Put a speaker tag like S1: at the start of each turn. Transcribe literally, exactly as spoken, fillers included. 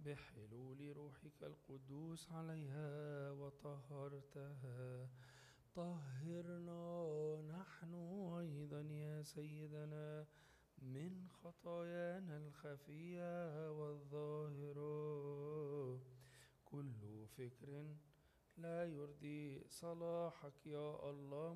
S1: بحلول روحك القدوس عليها وطهرتها. طهرنا نحن أيضا يا سيدنا من خطايانا الخفية والظاهرة، كل فكر لا يرضي صلاحك يا الله